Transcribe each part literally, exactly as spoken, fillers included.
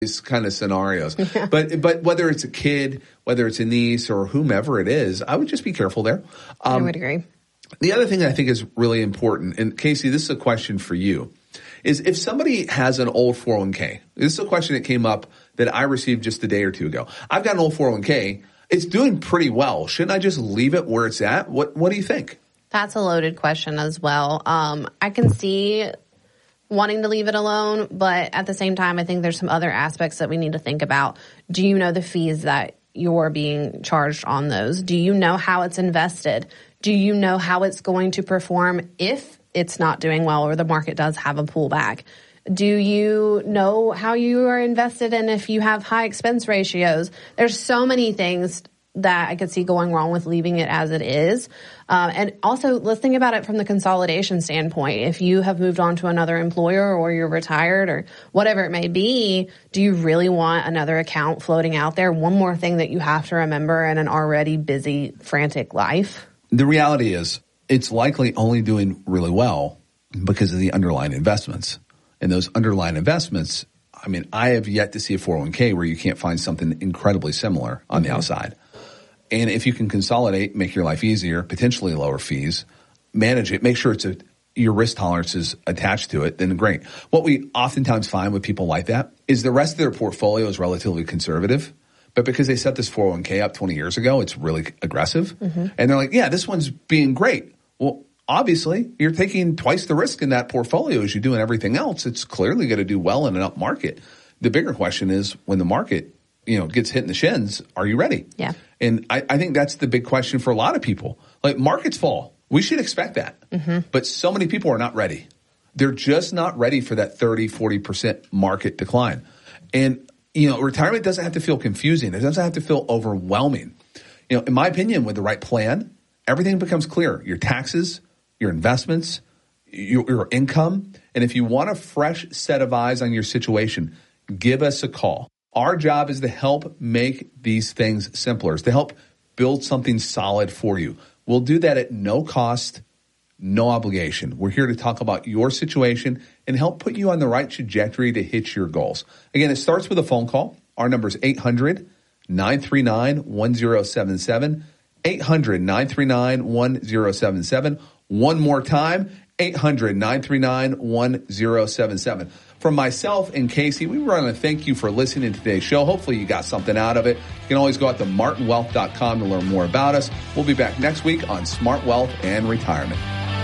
these kind of scenarios. Yeah. But but whether it's a kid, whether it's a niece or whomever it is, I would just be careful there. Um, I would agree. The other thing I think is really important, and Casey, this is a question for you, is if somebody has an old four oh one k, this is a question that came up that I received just a day or two ago. I've got an old four oh one k. It's doing pretty well. Shouldn't I just leave it where it's at? What What do you think? That's a loaded question as well. Um, I can see wanting to leave it alone, but at the same time, I think there's some other aspects that we need to think about. Do you know the fees that you're being charged on those? Do you know how it's invested? Do you know how it's going to perform if it's not doing well or the market does have a pullback? Do you know how you are invested in if you have high expense ratios? There's so many things that I could see going wrong with leaving it as it is. Uh, and also, let's think about it from the consolidation standpoint. If you have moved on to another employer or you're retired or whatever it may be, do you really want another account floating out there? One more thing that you have to remember in an already busy, frantic life. The reality is it's likely only doing really well because of the underlying investments. And those underlying investments, I mean, I have yet to see a four oh one k where you can't find something incredibly similar on the outside. And if you can consolidate, make your life easier, potentially lower fees, manage it, make sure it's a, your risk tolerance is attached to it, then great. What we oftentimes find with people like that is the rest of their portfolio is relatively conservative, but because they set this four oh one k up twenty years ago, it's really aggressive. Mm-hmm. And they're like, yeah, this one's being great. Well, obviously, you're taking twice the risk in that portfolio as you do in everything else. It's clearly going to do well in an up market. The bigger question is when the market, you know, gets hit in the shins, are you ready? Yeah. And I, I think that's the big question for a lot of people. Like, markets fall. We should expect that. Mm-hmm. But so many people are not ready. They're just not ready for that thirty, forty percent market decline. And, you know, retirement doesn't have to feel confusing. It doesn't have to feel overwhelming. You know, in my opinion, with the right plan, everything becomes clear. Your taxes, your investments, your, your income. And if you want a fresh set of eyes on your situation, give us a call. Our job is to help make these things simpler, is to help build something solid for you. We'll do that at no cost, no obligation. We're here to talk about your situation and help put you on the right trajectory to hit your goals. Again, it starts with a phone call. Our number is eight hundred, nine three nine, one zero seven seven, eight hundred, nine three nine, one zero seven seven. One more time, eight hundred, nine three nine, one zero seven seven. From myself and Casey, we want to thank you for listening to today's show. Hopefully you got something out of it. You can always go out to martin wealth dot com to learn more about us. We'll be back next week on Smart Wealth and Retirement.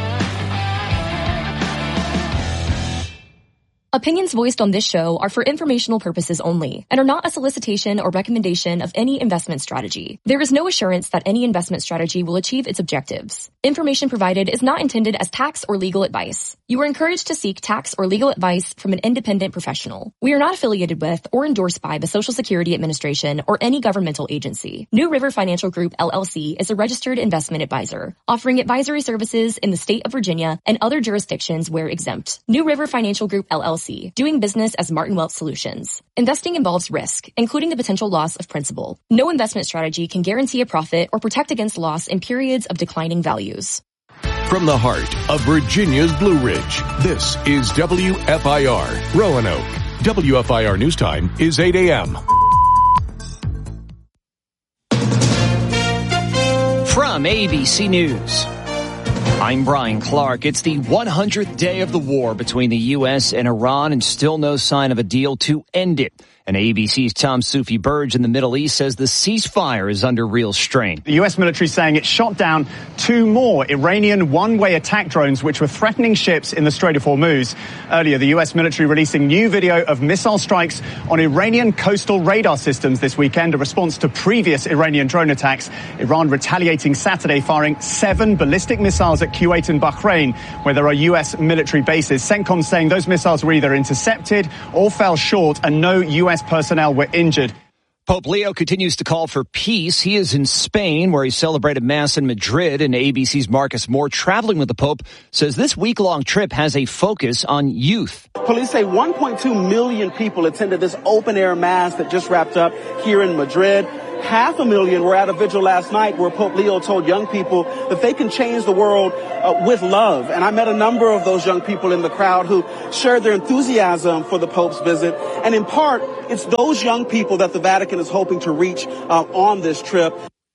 Opinions voiced on this show are for informational purposes only and are not a solicitation or recommendation of any investment strategy. There is no assurance that any investment strategy will achieve its objectives. Information provided is not intended as tax or legal advice. You are encouraged to seek tax or legal advice from an independent professional. We are not affiliated with or endorsed by the Social Security Administration or any governmental agency. New River Financial Group, L L C is a registered investment advisor, offering advisory services in the state of Virginia and other jurisdictions where exempt. New River Financial Group, L L C, doing business as Martin Wealth Solutions. Investing involves risk, including the potential loss of principal. No investment strategy can guarantee a profit or protect against loss in periods of declining values. From the heart of Virginia's Blue Ridge, this is W F I R, Roanoke. W F I R News Time is eight a.m. From A B C News, I'm Brian Clark. It's the one hundredth day of the war between the U S and Iran and still no sign of a deal to end it. And A B C's Tom Soufi Burge in the Middle East says the ceasefire is under real strain. The U S military saying it shot down two more Iranian one-way attack drones which were threatening ships in the Strait of Hormuz. Earlier, the U S military releasing new video of missile strikes on Iranian coastal radar systems this weekend, a response to previous Iranian drone attacks. Iran retaliating Saturday, firing seven ballistic missiles at Kuwait and Bahrain, where there are U S military bases. CENTCOM saying those missiles were either intercepted or fell short and no U S personnel were injured. Pope Leo continues to call for peace. He is in Spain, where he celebrated Mass in Madrid, and A B C's Marcus Moore, traveling with the Pope, says this week-long trip has a focus on youth. Police say one point two million people attended this open-air Mass that just wrapped up here in Madrid. half a million were at a vigil last night where Pope Leo told young people that they can change the world uh, with love. And I met a number of those young people in the crowd who shared their enthusiasm for the Pope's visit. And in part, it's those young people that the Vatican is hoping to reach uh, on this trip.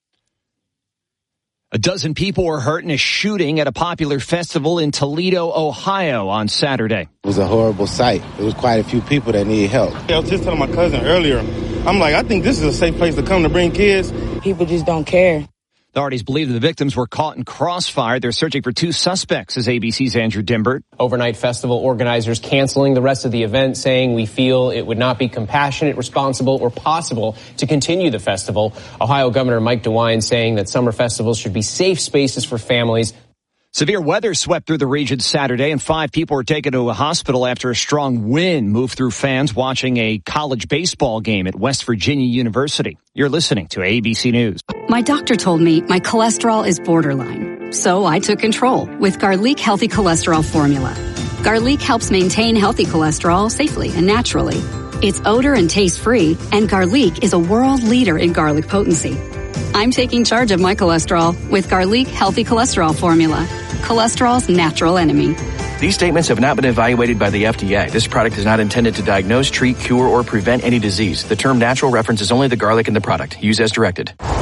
A dozen people were hurt in a shooting at a popular festival in Toledo, Ohio on Saturday. It was a horrible sight. There was quite a few people that needed help. I was just telling my cousin earlier, I'm like, I think this is a safe place to come to bring kids. People just don't care. Authorities believe the victims were caught in crossfire. They're searching for two suspects, says A B C's Andrew Dimbert. Overnight festival organizers canceling the rest of the event, saying we feel it would not be compassionate, responsible, or possible to continue the festival. Ohio Governor Mike DeWine saying that summer festivals should be safe spaces for families. Severe weather swept through the region Saturday, and five people were taken to a hospital after a strong wind moved through fans watching a college baseball game at West Virginia University. You're listening to A B C News. My doctor told me my cholesterol is borderline, so I took control with Garlic Healthy Cholesterol Formula. Garlic helps maintain healthy cholesterol safely and naturally. It's odor and taste-free, and Garlic is a world leader in garlic potency. I'm taking charge of my cholesterol with Garlic Healthy Cholesterol Formula, cholesterol's natural enemy. These statements have not been evaluated by the F D A. This product is not intended to diagnose, treat, cure, or prevent any disease. The term natural references only the garlic in the product. Use as directed. Do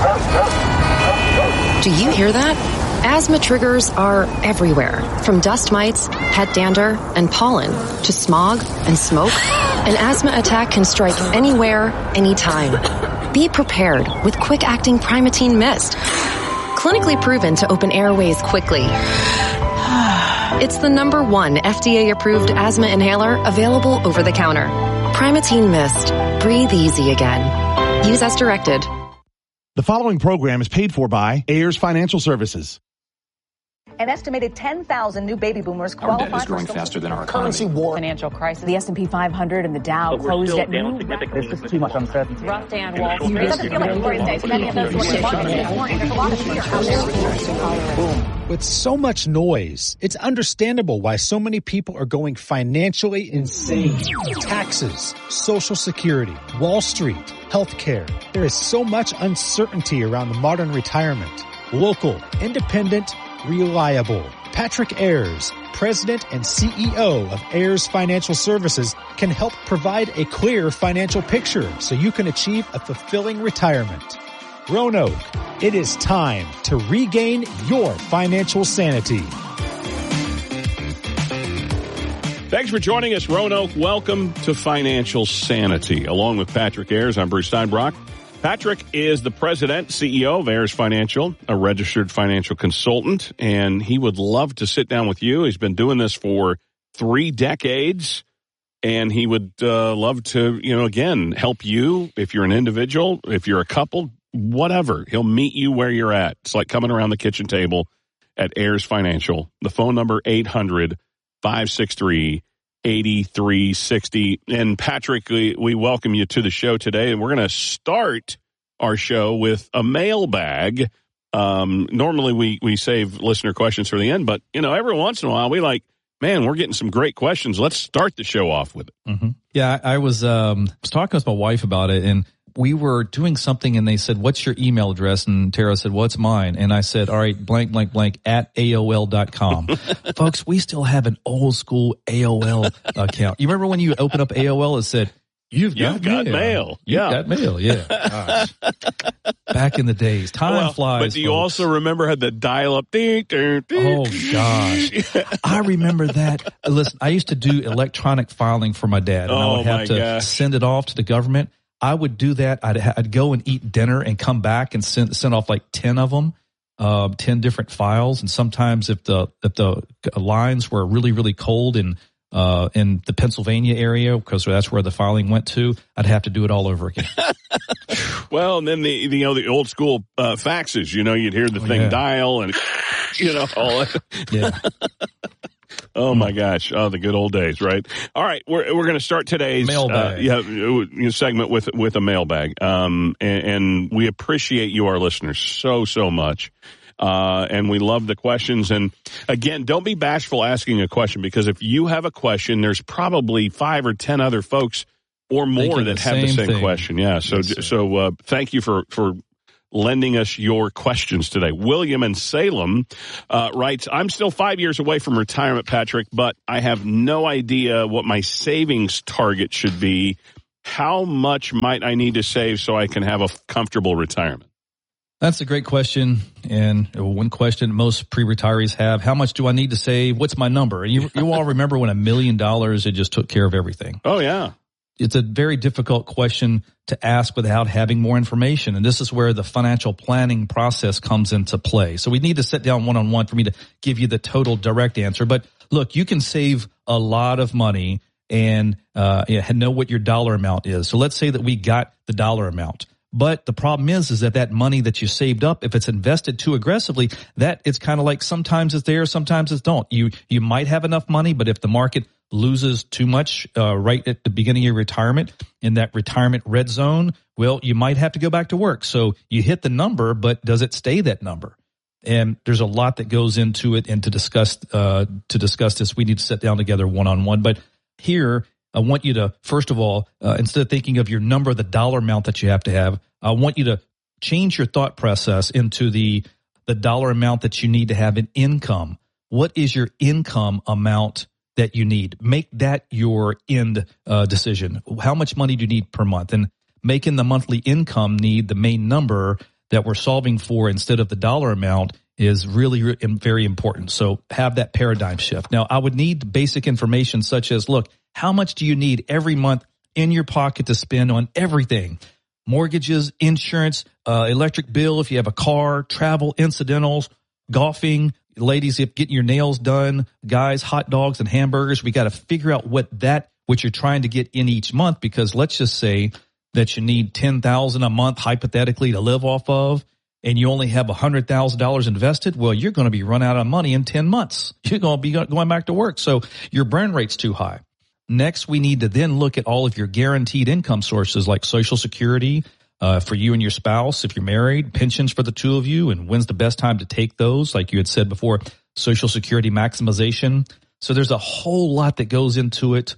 you hear that? Asthma triggers are everywhere, from dust mites, pet dander, and pollen, to smog and smoke. An asthma attack can strike anywhere, anytime. Be prepared with quick-acting Primatene Mist. Clinically proven to open airways quickly. It's the number one F D A-approved asthma inhaler available over the counter. Primatene Mist. Breathe easy again. Use as directed. The following program is paid for by Ayers Financial Services. An estimated ten thousand new baby boomers qualify. Our debt is growing faster than our economy. Currency war, financial crisis. The S and P five hundred and the Dow but closed at down noon. There's just too much uncertainty. Rough day on Wall Street. With so much noise, it's understandable why so many people are going financially insane. Taxes, Social Security, Wall Street, healthcare. There is so much uncertainty around the modern retirement. Local, independent, reliable. Patrick Ayers, President and C E O of Ayers Financial Services, can help provide a clear financial picture so you can achieve a fulfilling retirement. Roanoke, it is time to regain your financial sanity. Thanks for joining us, Roanoke. Welcome to Financial Sanity. Along with Patrick Ayers, I'm Bruce Steinbrock. Patrick is the president, C E O of Ayers Financial, a registered financial consultant, and he would love to sit down with you. He's been doing this for three decades, and he would uh, love to, you know, again, help you if you're an individual, if you're a couple, whatever. He'll meet you where you're at. It's like coming around the kitchen table at Ayers Financial. The phone number, eight hundred, five six three, eight three six zero. And Patrick, we, we welcome you to the show today, and we're going to start our show with a mailbag. Um, normally we, we save listener questions for the end, but, you know, every once in a while we like, man, we're getting some great questions. Let's start the show off with it. Mm-hmm. Yeah, I was, um, was talking with my wife about it, and we were doing something, and they said, what's your email address? And Tara said, what's mine? And I said, all right, blank, blank, blank, at A O L dot com. Folks, we still have an old school A O L account. You remember when you open up A O L, it said, You've got, You've got mail. mail. You've Yeah. got mail, yeah. Gosh. Back in the days. Time Well, flies, But do you folks. also remember how the dial-up? Ding, ding, ding. Oh, gosh. I remember that. Listen, I used to do electronic filing for my dad, and I Oh, would have my to gosh. send it off to the government. I would do that. I'd, I'd go and eat dinner and come back and send, send off like ten of them, uh, ten different files. And sometimes if the if the lines were really, really cold in, uh, in the Pennsylvania area, because that's where the filing went to, I'd have to do it all over again. Well, and then the you know the old school uh, faxes. You know, you'd hear the Oh, thing yeah. dial, and you know all that. Yeah. Oh my gosh! Oh, the good old days, right? All right, we're we're going to start today's Mailbag. Uh, yeah you know, segment with with a mailbag, um, and, and we appreciate you, our listeners, so so much. Uh, and we love the questions. And again, don't be bashful asking a question, because if you have a question, there's probably five or ten other folks or more Thinking that the have the same same thing. question. Yeah. So, Yes, so uh, thank you for, for lending us your questions today. William in Salem uh, writes, I'm still five years away from retirement, Patrick, but I have no idea what my savings target should be. How much might I need to save so I can have a comfortable retirement? That's a great question. And one question most pre-retirees have, how much do I need to save? What's my number? And you, you all remember when a million dollars, it just took care of everything. Oh, yeah. It's a very difficult question to ask without having more information. And this is where the financial planning process comes into play. So we need to sit down one-on-one for me to give you the total direct answer. But look, you can save a lot of money and uh, know what your dollar amount is. So let's say that we got the dollar amount. But the problem is, is that that money that you saved up, if it's invested too aggressively, that it's kind of like sometimes it's there, sometimes it's don't. You you might have enough money, but if the market loses too much uh, right at the beginning of your retirement, in that retirement red zone, well, you might have to go back to work. So you hit the number, but does it stay that number? And there's a lot that goes into it. And to discuss uh, to discuss this, we need to sit down together one on one. But here, I want you to, first of all, uh, instead of thinking of your number, the dollar amount that you have to have, I want you to change your thought process into the the dollar amount that you need to have in income. What is your income amount that you need? Make that your end uh, decision. How much money do you need per month? And making the monthly income need the main number that we're solving for instead of the dollar amount is really re- very important. So have that paradigm shift. Now, I would need basic information such as, look, how much do you need every month in your pocket to spend on everything? Mortgages, insurance, uh, electric bill, if you have a car, travel, incidentals, golfing, ladies, if getting your nails done, guys, hot dogs and hamburgers. We got to figure out what that, what you're trying to get in each month, because let's just say that you need ten thousand dollars a month hypothetically to live off of, and you only have one hundred thousand dollars invested. Well, you're going to be run out of money in ten months. You're going to be going back to work. So your burn rate's too high. Next, we need to then look at all of your guaranteed income sources like Social Security uh, for you and your spouse, if you're married, pensions for the two of you, and when's the best time to take those, like you had said before, Social Security maximization. So there's a whole lot that goes into it,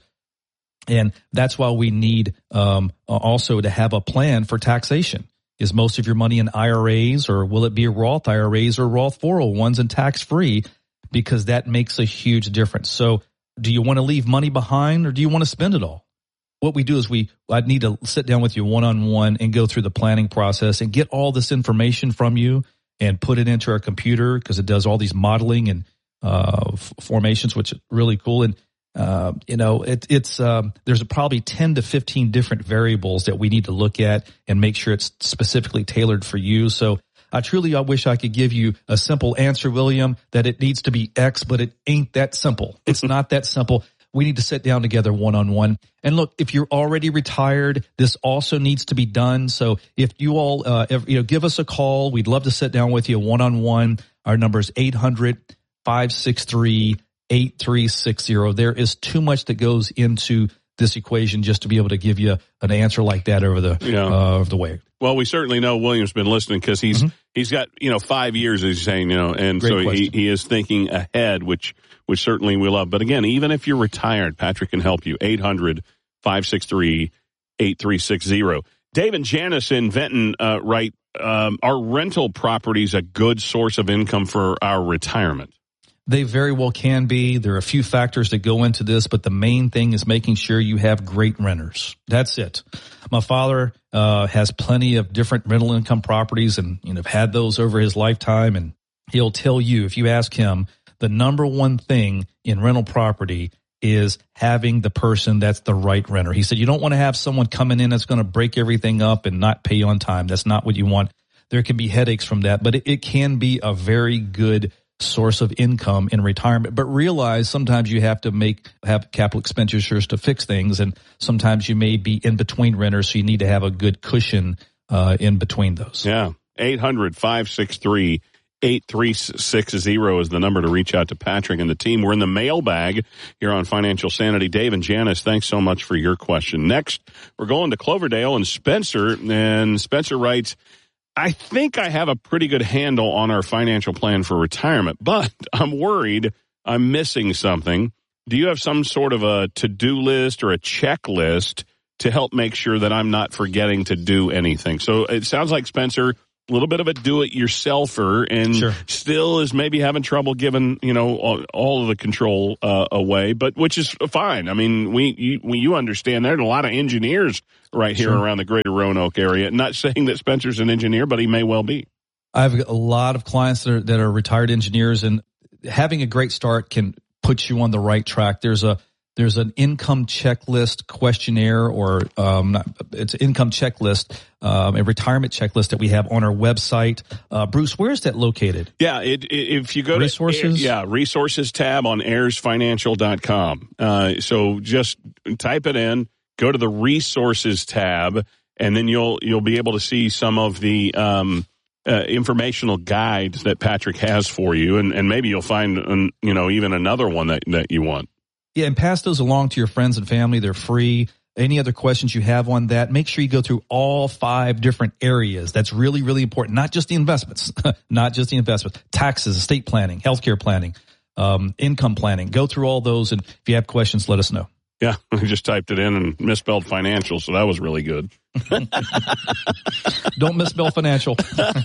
and that's why we need um, also to have a plan for taxation. Is most of your money in I R As, or will it be Roth I R As or Roth four oh ones and tax-free? Because that makes a huge difference. So do you want to leave money behind, or do you want to spend it all? What we do is we, I'd need to sit down with you one-on-one and go through the planning process and get all this information from you and put it into our computer, because it does all these modeling and uh, f- formations, which is really cool. And, uh, you know, it, it's, um, there's probably ten to fifteen different variables that we need to look at and make sure it's specifically tailored for you. So I truly, I wish I could give you a simple answer, William, that it needs to be X, but it ain't that simple. It's not that simple. We need to sit down together one-on-one. And look, if you're already retired, this also needs to be done. So if you all, uh, if, you know, give us a call. We'd love to sit down with you one-on-one. Our number is eight hundred, five six three, eight three six zero. There is too much that goes into this equation just to be able to give you an answer like that over the, yeah. uh, over the way. Well, we certainly know William's been listening, because he's Mm-hmm. he's got, you know, five years, as he's saying, you know, and Great so he, question. he is thinking ahead, which which certainly we love. But again, even if you're retired, Patrick can help you. eight hundred, five six three, eight three six zero. Dave and Janice in Benton uh, write, um, are rental properties a good source of income for our retirement? They very well can be. There are a few factors that go into this, but the main thing is making sure you have great renters. That's it. My father uh, has plenty of different rental income properties, and you know, have had those over his lifetime. And he'll tell you, if you ask him, the number one thing in rental property is having the person that's the right renter. He said, you don't want to have someone coming in that's going to break everything up and not pay you on time. That's not what you want. There can be headaches from that, but it, it can be a very good source of income in retirement. But realize sometimes you have to make have capital expenditures to fix things, and sometimes you may be in between renters, so you need to have a good cushion uh, in between those. Yeah. eight hundred, five six three, eight three six zero is the number to reach out to Patrick and the team. We're in the mailbag here on Financial Sanity. Dave and Janice, thanks so much for your question. Next, we're going to Cloverdale and Spencer, and Spencer writes, I think I have a pretty good handle on our financial plan for retirement, but I'm worried I'm missing something. Do you have some sort of a to-do list or a checklist to help make sure that I'm not forgetting to do anything. So it sounds like Spencer, a little bit of a do-it-yourselfer, and sure. still is maybe having trouble giving, you know, all, all of the control uh, away, but which is fine. I mean, we you, we, you understand there are a lot of engineers right here sure. around the greater Roanoke area. Not saying that Spencer's an engineer, but he may well be. I have a lot of clients that are, that are retired engineers, and having a great start can put you on the right track. There's a There's an income checklist questionnaire, or um, not, it's an income checklist, um, a retirement checklist that we have on our website. Uh, Bruce, where is that located? Yeah, it, it, if you go resources? to yeah resources tab on heirs financial dot com. Uh, so just type it in, go to the resources tab, and then you'll you'll be able to see some of the um, uh, informational guides that Patrick has for you, and, and maybe you'll find um, you know even another one that that you want. Yeah, and pass those along to your friends and family. They're free. Any other questions you have on that, make sure you go through all five different areas. That's really, really important. Not just the investments, not just the investments, taxes, estate planning, healthcare planning, um, income planning. Go through all those, and if you have questions, let us know. Yeah, I just typed it in and misspelled financial, so that was really good. Don't misspell financial.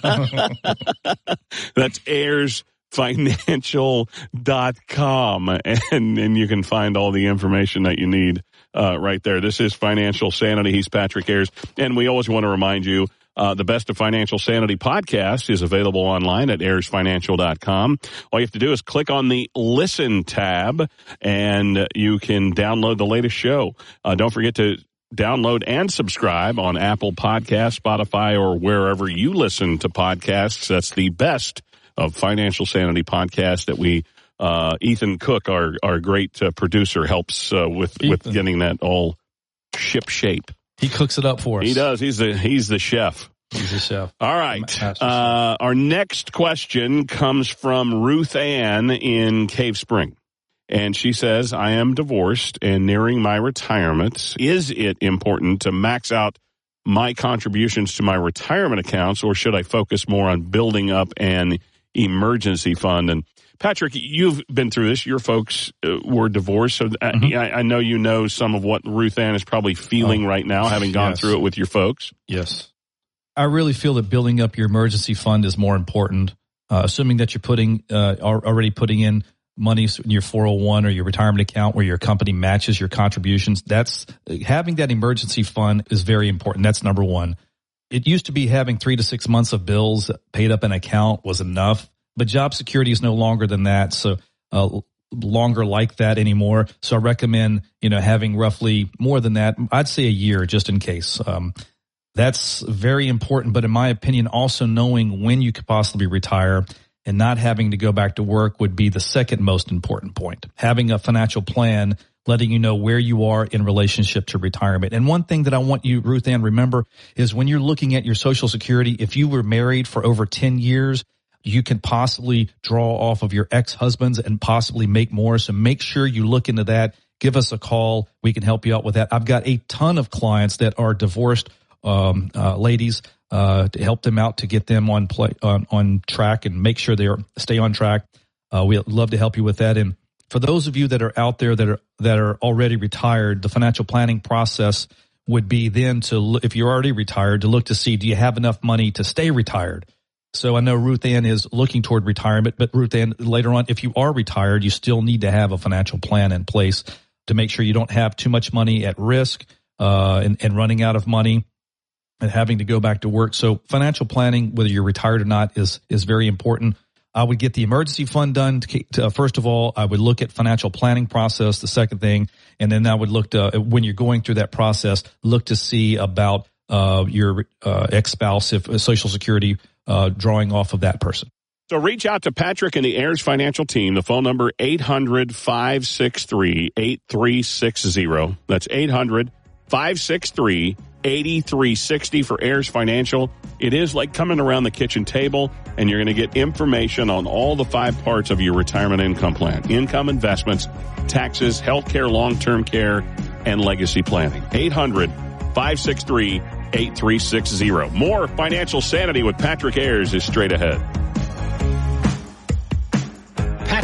That's heirs financial dot com, and and you can find all the information that you need uh, right there. This is Financial Sanity. He's Patrick Ayers, and we always want to remind you uh, the Best of Financial Sanity podcast is available online at heirs financial dot com. All you have to do is click on the Listen tab, and you can download the latest show. Uh, don't forget to download and subscribe on Apple Podcasts, Spotify, or wherever you listen to podcasts. That's the Best of Financial Sanity podcast that we, uh, Ethan Cook, our, our great uh, producer, helps uh, with, with getting that all ship shape. He cooks it up for us. He does. He's the, he's the chef. He's the chef. All right. Uh, our next question comes from Ruth Ann in Cave Spring. And she says, I am divorced and nearing my retirement. Is it important to max out my contributions to my retirement accounts, or should I focus more on building up an emergency fund? And Patrick, you've been through this. Your folks uh, were divorced, so mm-hmm. I, I know you know some of what Ruth Ann is probably feeling oh, right now, having gone yes. through it with your folks. Yes. I really feel that building up your emergency fund is more important, uh, assuming that you're putting uh, already putting in money in your four oh one or your retirement account where your company matches your contributions. That's having that emergency fund is very important. That's number one. It used to be having three to six months of bills paid up in account was enough, but job security is no longer than that. So, uh, longer like that anymore. So I recommend, you know, having roughly more than that. I'd say a year just in case. Um, that's very important. But in my opinion, also knowing when you could possibly retire and not having to go back to work would be the second most important point. Having a financial plan, letting you know where you are in relationship to retirement. And one thing that I want you, Ruth Ann, remember is when you're looking at your Social Security, if you were married for over ten years, you can possibly draw off of your ex-husbands and possibly make more. So make sure you look into that. Give us a call. We can help you out with that. I've got a ton of clients that are divorced um, uh, ladies uh, to help them out to get them on play on, on track and make sure they are stay on track. Uh, we'd love to help you with that. And for those of you that are out there that are that are already retired, the financial planning process would be then to, if you're already retired, to look to see, do you have enough money to stay retired? So I know Ruth Ann is looking toward retirement, but Ruth Ann, later on, if you are retired, you still need to have a financial plan in place to make sure you don't have too much money at risk uh, and, and running out of money and having to go back to work. So financial planning, whether you're retired or not, is is very important. I would get the emergency fund done. To, to, uh, first of all, I would look at financial planning process, the second thing, and then I would look to, uh, when you're going through that process, look to see about uh, your uh, ex-spouse, if uh, Social Security uh, drawing off of that person. So reach out to Patrick and the Heirs Financial team. The phone number, eight hundred, five six three, eight three six zero. That's eight hundred, five six three, eight three six zero for Heirs Financial. It is like coming around the kitchen table, and you're going to get information on all the five parts of your retirement income plan: income, investments, taxes, healthcare, long-term care, and legacy planning. eight hundred, five six three, eight three six zero. More Financial Sanity with Patrick Ayers is straight ahead.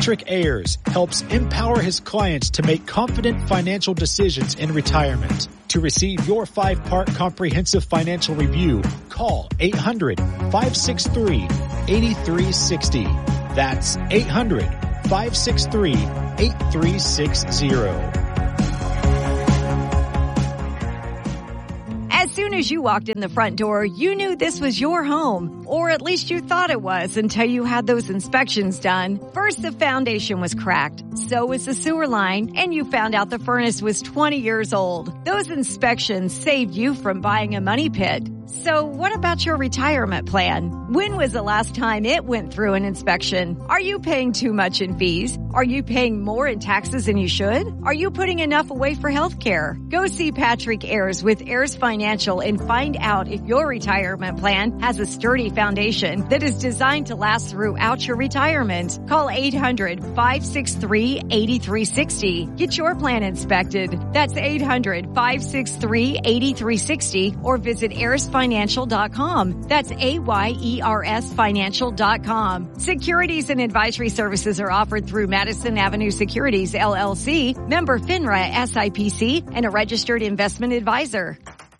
Patrick Ayers helps empower his clients to make confident financial decisions in retirement. To receive your five-part comprehensive financial review, call eight hundred, five six three, eight three six zero. That's eight hundred, five six three, eight three six zero. As soon as you walked in the front door, you knew this was your home, or at least you thought it was until you had those inspections done. First, the foundation was cracked, so was the sewer line, and you found out the furnace was twenty years old. Those inspections saved you from buying a money pit. So what about your retirement plan? When was the last time it went through an inspection? Are you paying too much in fees? Are you paying more in taxes than you should? Are you putting enough away for health care? Go see Patrick Ayers with Ayers Financial and find out if your retirement plan has a sturdy foundation that is designed to last throughout your retirement. Call eight hundred, five six three, eight three six zero. Get your plan inspected. That's eight hundred, five six three, eight three six zero or visit ayers financial dot com. That's A Y E R S financial dot com. Securities and advisory services are offered through Madison Avenue Securities, L L C, member FINRA S I P C, and a registered investment advisor.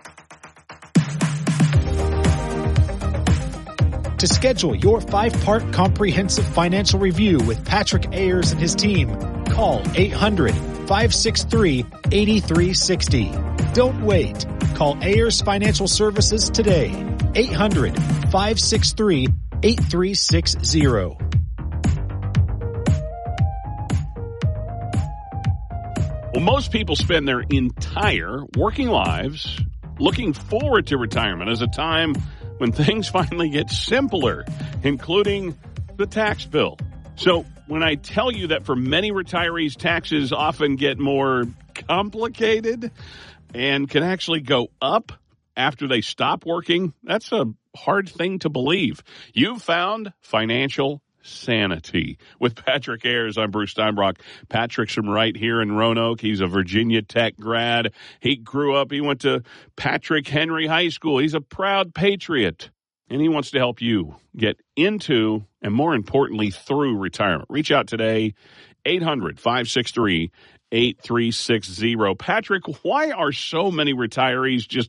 To schedule your five-part comprehensive financial review with Patrick Ayers and his team, call eight hundred, five six three, eight three six zero. Don't wait. Call Ayers Financial Services today. eight hundred, five six three, eight three six zero. Well, most people spend their entire working lives looking forward to retirement as a time when things finally get simpler, including the tax bill. So when I tell you that for many retirees, taxes often get more complicated and can actually go up after they stop working, that's a hard thing to believe. You've found financial sanity. With Patrick Ayers, I'm Bruce Steinbrock. Patrick's from right here in Roanoke. He's a Virginia Tech grad. He grew up, he went to Patrick Henry High School. He's a proud patriot. And he wants to help you get into, and more importantly, through retirement. Reach out today, eight hundred, five six three, eight three six zero. Patrick, why are so many retirees just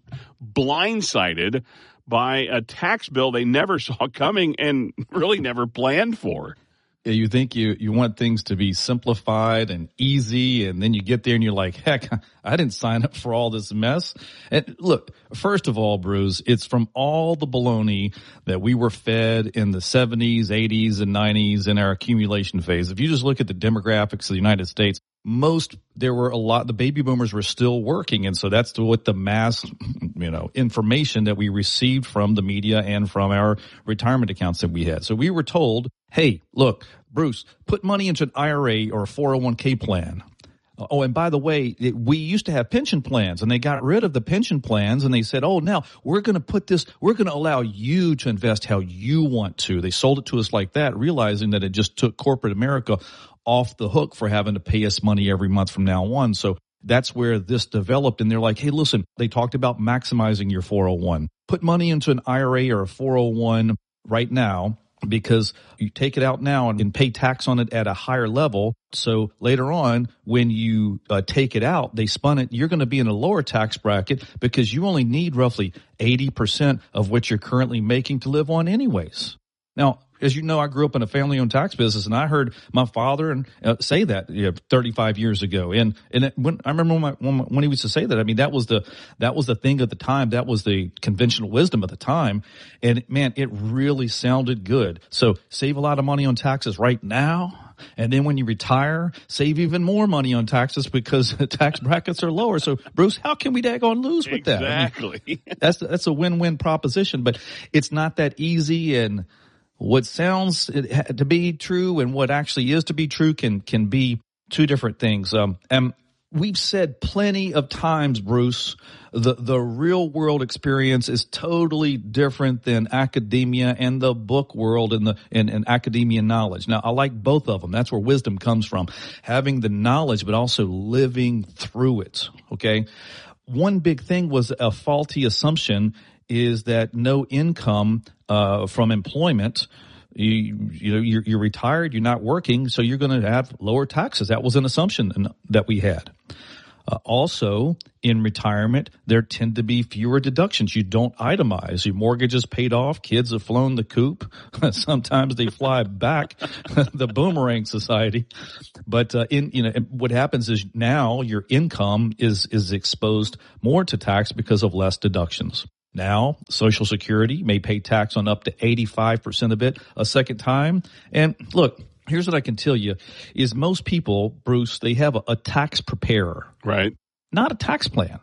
blindsided by a tax bill they never saw coming and really never planned for? Yeah, you think you, you want things to be simplified and easy, and then you get there and you're like, heck, I didn't sign up for all this mess. And look, first of all, Bruce, it's from all the baloney that we were fed in the seventies, eighties, and nineties in our accumulation phase. If you just look at the demographics of the United States, most, there were a lot, the baby boomers were still working. And so that's the, what the mass, you know, information that we received from the media and from our retirement accounts that we had. So we were told, hey, look, Bruce, put money into an I R A or a four oh one k plan. Oh, and by the way, it, we used to have pension plans, and they got rid of the pension plans, and they said, oh, now we're going to put this, we're going to allow you to invest how you want to. They sold it to us like that, realizing that it just took corporate America off the hook for having to pay us money every month from now on. So that's where this developed, and they're like, hey, listen, they talked about maximizing your four oh one. Put money into an I R A or a four oh one right now, because you take it out now and pay tax on it at a higher level. So later on, when you uh, take it out, they spun it, you're going to be in a lower tax bracket because you only need roughly eighty percent of what you're currently making to live on anyways. Now, as you know, I grew up in a family-owned tax business, and I heard my father and uh, say that you know, thirty-five years ago. And and it, when I remember when, my, when, my, when he used to say that, I mean, that was the that was the thing at the time. That was the conventional wisdom at the time. And man, it really sounded good. So save a lot of money on taxes right now. And then when you retire, save even more money on taxes because the tax brackets are lower. So, Bruce, how can we daggone lose with that? Exactly. I mean, that's that's a win-win proposition, but it's not that easy. And what sounds to be true and what actually is to be true can can be two different things. Um, and we've said plenty of times, Bruce, the the real world experience is totally different than academia and the book world and the and, and academia knowledge. Now, I like both of them. That's where wisdom comes from, having the knowledge but also living through it. Okay, one big thing was a faulty assumption is that no income uh from employment You, you know, you're, you're retired, you're not working, so you're going to have lower taxes. That was an assumption that we had. Uh, also, in retirement, there tend to be fewer deductions. You don't itemize. Your mortgage is paid off. Kids have flown the coop. Sometimes they fly back, the boomerang society. But uh, in you know, what happens is now your income is is exposed more to tax because of less deductions. Now, Social Security may pay tax on up to eighty-five percent of it a second time. And look, here's what I can tell you is most people, Bruce, they have a, a tax preparer. Right. Not a tax plan.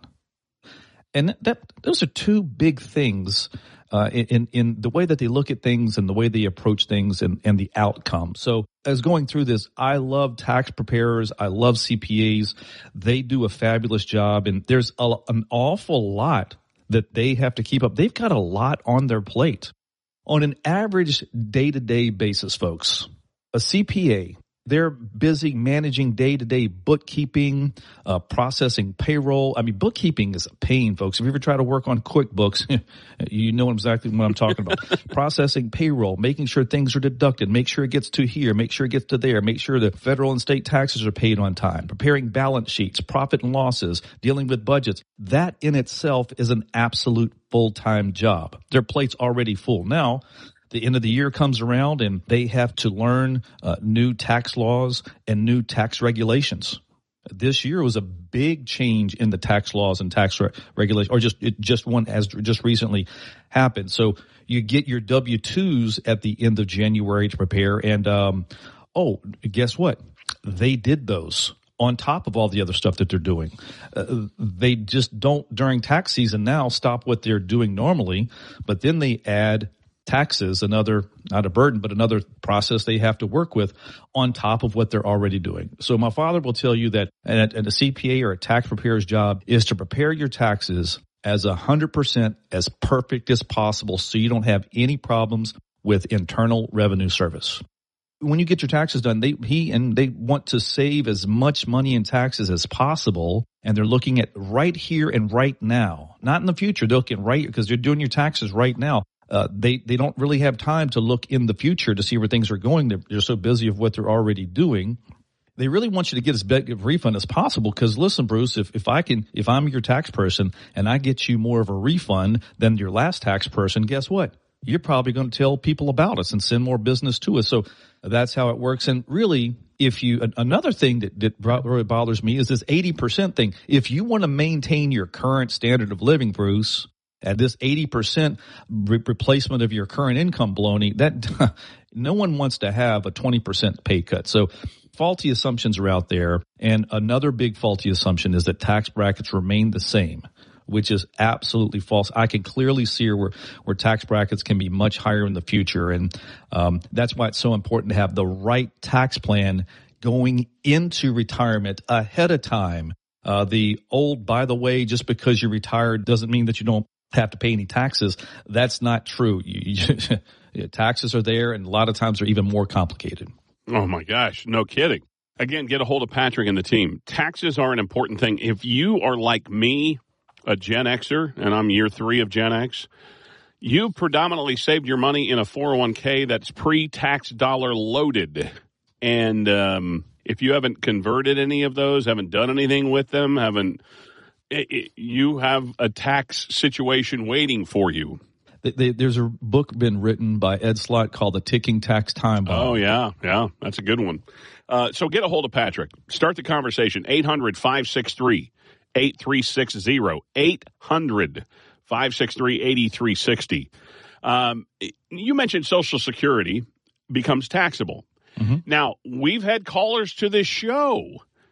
And that those are two big things uh, in, in the way that they look at things and the way they approach things and, and the outcome. So as going through this, I love tax preparers. I love C P As. They do a fabulous job. And there's a, an awful lot that they have to keep up. They've got a lot on their plate. On an average day-to-day basis, folks, a C P A, they're busy managing day-to-day bookkeeping, uh, processing payroll. I mean, bookkeeping is a pain, folks. If you ever try to work on QuickBooks, you know exactly what I'm talking about. Processing payroll, making sure things are deducted, make sure it gets to here, make sure it gets to there, make sure the federal and state taxes are paid on time, preparing balance sheets, profit and losses, dealing with budgets. That in itself is an absolute full-time job. Their plate's already full. Now, the end of the year comes around and they have to learn uh, new tax laws and new tax regulations. This year was a big change in the tax laws and tax re- regulations, or just it just one has just recently happened. So you get your W two's at the end of January to prepare. And, um, oh, guess what? They did those on top of all the other stuff that they're doing. Uh, they just don't, during tax season now, stop what they're doing normally, but then they add taxes, another, not a burden, but another process they have to work with on top of what they're already doing. So my father will tell you that and a C P A or a tax preparer's job is to prepare your taxes as one hundred percent as perfect as possible so you don't have any problems with Internal Revenue Service. When you get your taxes done, they he and they want to save as much money in taxes as possible, and they're looking at right here and right now, not in the future. They're looking right because they're doing your taxes right now. Uh, they, they don't really have time to look in the future to see where things are going. They're, they're so busy of what they're already doing. They really want you to get as big of a refund as possible because listen, Bruce, if, if I can, if I'm your tax person and I get you more of a refund than your last tax person, guess what? You're probably going to tell people about us and send more business to us. So that's how it works. And really, if you, another thing that, that really bothers me is this eighty percent thing. If you want to maintain your current standard of living, Bruce, at this eighty percent re- replacement of your current income baloney, that no one wants to have a twenty percent pay cut. So faulty assumptions are out there. And another big faulty assumption is that tax brackets remain the same, which is absolutely false. I can clearly see where, where tax brackets can be much higher in the future. And um, that's why it's so important to have the right tax plan going into retirement ahead of time. Uh, the old, by the way, just because you're retired doesn't mean that you don't have to pay any taxes. That's not true. You, you, taxes are there, and a lot of times they're even more complicated. Oh, my gosh. No kidding. Again, get a hold of Patrick and the team. Taxes are an important thing. If you are like me, a Gen Xer, and I'm year three of Gen X, you predominantly saved your money in a four oh one k that's pre-tax dollar loaded. And um, if you haven't converted any of those, haven't done anything with them, haven't It, it, you have a tax situation waiting for you. They, they, there's a book been written by Ed Slott called The Ticking Tax Time Bomb. Oh, yeah. Yeah, that's a good one. Uh, so get a hold of Patrick. Start the conversation. eight hundred, five six three, eight three six zero. eight hundred, five six three, eight three six zero. Um, you mentioned Social Security becomes taxable. Mm-hmm. Now, we've had callers to this show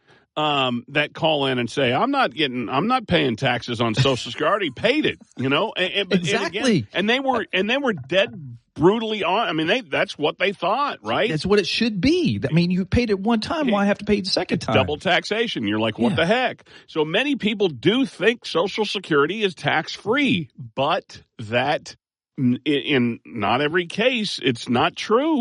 Um, that call in and say, I'm not getting, I'm not paying taxes on Social Security. I already paid it, you know? And, and, exactly. And, again, and they were, and they were dead brutally on. I mean, they, that's what they thought, right? That's what it should be. I mean, you paid it one time. Why have to pay it the second time? Double taxation. You're like, what yeah. the heck? So many people do think Social Security is tax free, but that in, in not every case, it's not true.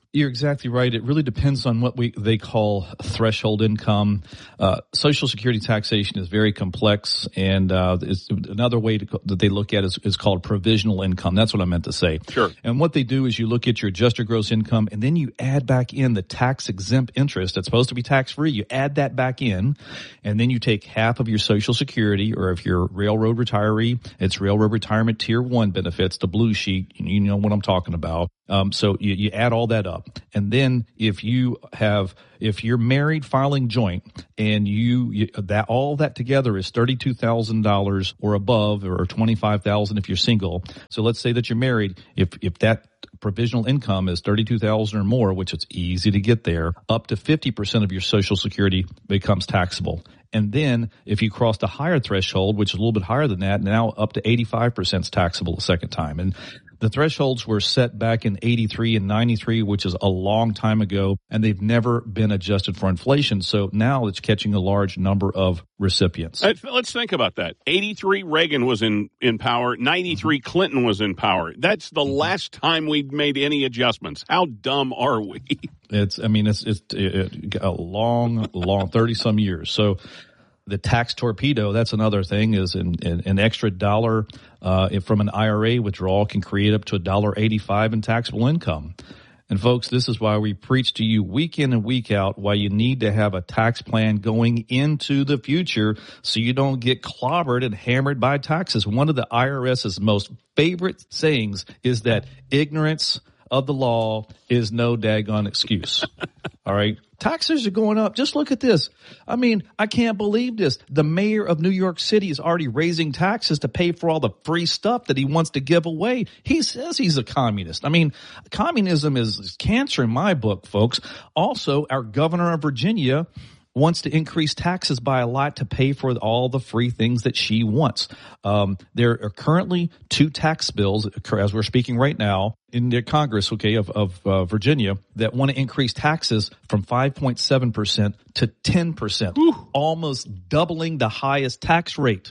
You're exactly right. It really depends on what we they call threshold income. Uh, Social Security taxation is very complex, and uh, it's another way to, that they look at is, is called provisional income. That's what I meant to say. Sure. And what they do is you look at your adjusted gross income, and then you add back in the tax-exempt interest that's supposed to be tax-free. You add that back in, and then you take half of your Social Security, or if you're a railroad retiree, it's Railroad Retirement Tier one benefits, the blue sheet. You know what I'm talking about. Um, so you, you add all that up. And then if you have, if you're married filing joint and you, you that all that together is thirty-two thousand dollars or above, or twenty-five thousand dollars if you're single. So let's say that you're married. If, if that provisional income is thirty-two thousand dollars or more, which it's easy to get there, up to fifty percent of your Social Security becomes taxable. And then if you cross the higher threshold, which is a little bit higher than that, now up to eighty-five percent is taxable the second time. And the thresholds were set back in eighty-three and ninety-three, which is a long time ago, and they've never been adjusted for inflation. So now it's catching a large number of recipients. Let's think about that. eighty-three, Reagan was in, in power. ninety-three, Clinton was in power. That's the last time we made any adjustments. How dumb are we? It's, I mean, it's, it's it, a long, long thirty-some years. So the tax torpedo, that's another thing, is an, an, an extra dollar uh, if from an I R A withdrawal can create up to a dollar eighty-five in taxable income. And folks, this is why we preach to you week in and week out why you need to have a tax plan going into the future so you don't get clobbered and hammered by taxes. One of the IRS's most favorite sayings is that ignorance of the law is no daggone excuse. All right. Taxes are going up. Just look at this. I mean, I can't believe this. The mayor of New York City is already raising taxes to pay for all the free stuff that he wants to give away. He says he's a communist. I mean, communism is, is cancer in my book, folks. Also, our governor of Virginia wants to increase taxes by a lot to pay for all the free things that she wants. Um, there are currently two tax bills, as we're speaking right now, in the Congress, okay, of, of uh, Virginia that want to increase taxes from five point seven percent to ten percent, Ooh. Almost doubling the highest tax rate.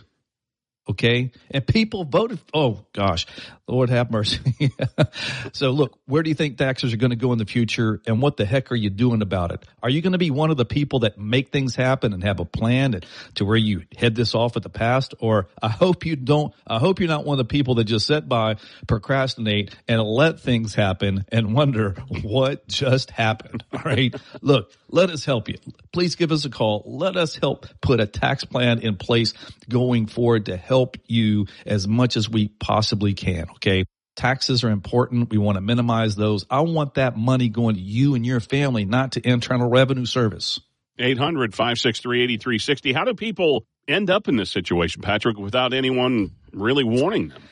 Okay. And people voted. Oh, gosh. Lord have mercy. So, look, where do you think taxes are going to go in the future? And what the heck are you doing about it? Are you going to be one of the people that make things happen and have a plan and, to where you head this off at the past? Or I hope you don't. I hope you're not one of the people that just sit by, procrastinate, and let things happen and wonder what just happened. All right. Look, let us help you. Please give us a call. Let us help put a tax plan in place going forward to help you as much as we possibly can. Okay. Taxes are important. We want to minimize those. I want that money going to you and your family, not to Internal Revenue Service. eight hundred, five six three, eight three six zero. How do people end up in this situation, Patrick, without anyone really warning them?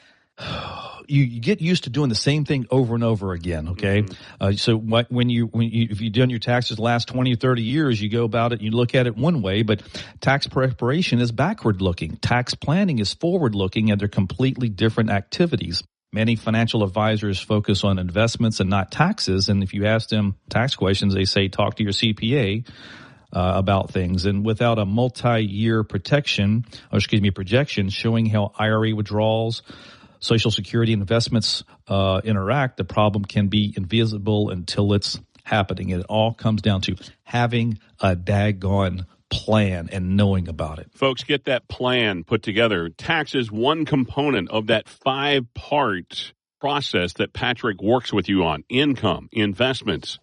You, you get used to doing the same thing over and over again. Okay. Mm-hmm. Uh, so what, when you, when you, if you've done your taxes the last twenty or thirty years, you go about it, you look at it one way, but tax preparation is backward looking. Tax planning is forward looking, and they're completely different activities. Many financial advisors focus on investments and not taxes. And if you ask them tax questions, they say, talk to your C P A. Uh, about things. And without a multi-year protection, or excuse me, projection showing how I R A withdrawals, Social Security investments uh, interact, the problem can be invisible until it's happening. And it all comes down to having a daggone plan and knowing about it. Folks, get that plan put together. Tax is one component of that five-part process that Patrick works with you on. Income, investments,